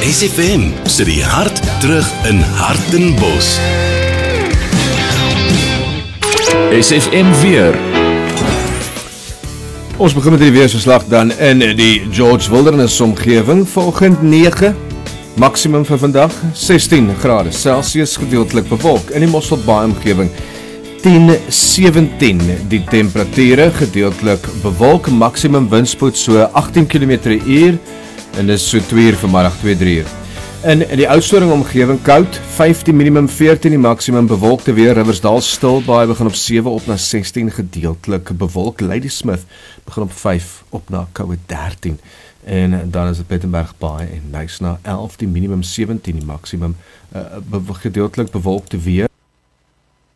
SFM sit die hart terug in Hartenbos. SFM weer. Ons begin met die weerverslag dan in die George Wilderness omgewing. Volgend 9, maksimum vir vandag 16 grade Celsius, gedeeltelik bewolk. In die Mosselbaai omgewing 10-17 die temperature, gedeeltelik bewolk, maksimum windspoed so 18 km/h en dis so 2 uur vanmiddag, 2-3 uur. In die Oudtshoorn omgewing koud, 15 minimum, 14 die maksimum, bewolkte weer. Riversdal Stilbaai begin op 7 op na 16, gedeeltelik bewolk. Ladysmith begin op 5 op na koue 13. En dan is dit Plettenberg Baai en Nyasa 11 die minimum, 17 die maksimum, gedeeltelik bewolkte weer.